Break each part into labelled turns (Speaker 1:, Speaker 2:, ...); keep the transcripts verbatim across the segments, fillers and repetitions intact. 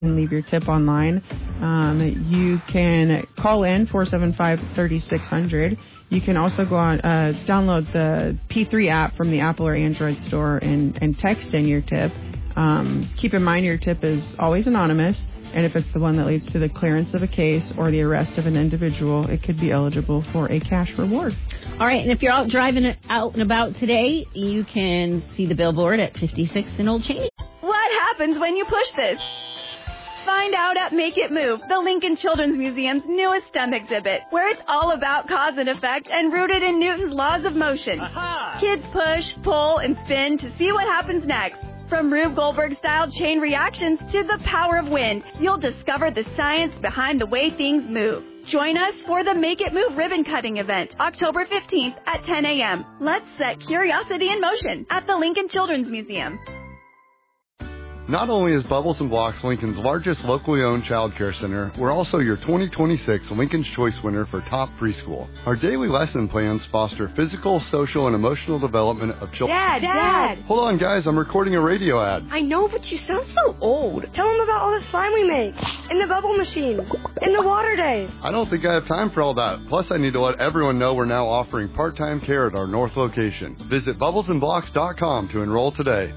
Speaker 1: and leave your tip online. Um, you can call in four seven five, three six zero zero. You can also go on, uh, download the P three app from the Apple or Android store and, and text in your tip. Um, keep in mind your tip is always anonymous, and if it's the one that leads to the clearance of a case or the arrest of an individual, it could be eligible for a cash reward.
Speaker 2: All right, and if you're out driving out and about today, you can see the billboard at fifty-sixth and Old Cheney.
Speaker 3: What happens when you push this? Find out at Make It Move, the Lincoln Children's Museum's newest STEM exhibit, where it's all about cause and effect and rooted in Newton's laws of motion. Aha! Kids push, pull, and spin to see what happens next. From Rube Goldberg-style chain reactions to the power of wind, you'll discover the science behind the way things move. Join us for the Make It Move ribbon cutting event, October fifteenth at ten a.m. Let's set curiosity in motion at the Lincoln Children's Museum.
Speaker 4: Not only is Bubbles and Blocks Lincoln's largest locally owned child care center, we're also your twenty twenty-six Lincoln's Choice winner for top preschool. Our daily lesson plans foster physical, social, and emotional development of children.
Speaker 5: Dad, Dad!
Speaker 4: Hold on, guys, I'm recording a radio ad.
Speaker 5: I know, but you sound so old. Tell them about all the slime we make, in the bubble machine, in the water days.
Speaker 4: I don't think I have time for all that. Plus, I need to let everyone know we're now offering part-time care at our North location. Visit bubbles and blocks dot com to enroll today.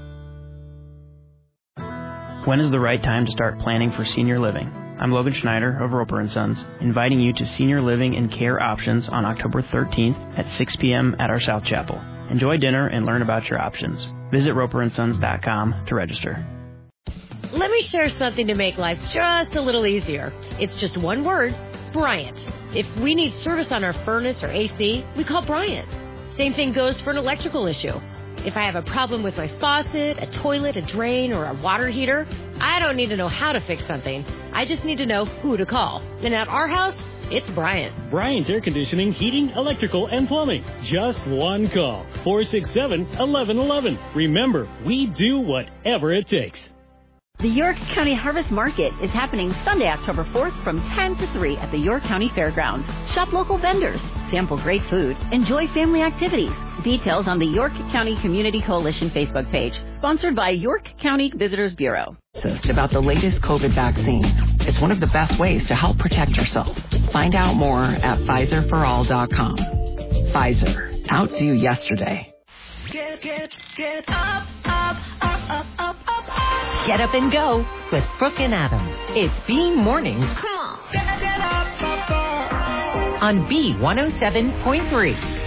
Speaker 6: When is the right time to start planning for senior living? I'm Logan Schneider of Roper and Sons, inviting you to Senior Living and Care Options on October thirteenth at six p.m. at our South Chapel. Enjoy dinner and learn about your options. Visit roper and sons dot com to register.
Speaker 7: Let me share something to make life just a little easier. It's just one word, Bryant. If we need service on our furnace or A C, we call Bryant. Same thing goes for an electrical issue. If I have a problem with my faucet, a toilet, a drain, or a water heater, I don't need to know how to fix something. I just need to know who to call. And at our house, it's Bryant.
Speaker 8: Bryant Air Conditioning, Heating, Electrical, and Plumbing. Just one call. four six seven, one one one one. Remember, we do whatever it takes.
Speaker 2: The York County Harvest Market is happening Sunday, October fourth from ten to three at the York County Fairgrounds. Shop local vendors, sample great food, enjoy family activities. Details on the York County Community Coalition Facebook page, sponsored by York County Visitors Bureau.
Speaker 9: About the latest COVID vaccine. It's one of the best ways to help protect yourself. Find out more at Pfizer for all dot com. Pfizer, outdo yesterday.
Speaker 10: Get, get, get up, up, up, up, up, up, up.
Speaker 11: Get up and go with Brooke and Adam. It's Bean Mornings.
Speaker 10: Come on. Get, get up, up, up.
Speaker 11: On B one oh seven point three.